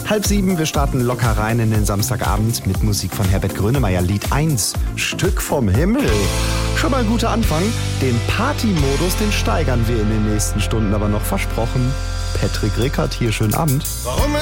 6:30, wir starten locker rein in den Samstagabend mit Musik von Herbert Grönemeyer. Lied 1, Stück vom Himmel. Schon mal ein guter Anfang. Den Party-Modus, den steigern wir in den nächsten Stunden aber noch versprochen. Patrick Rickert hier, schönen Abend. Warum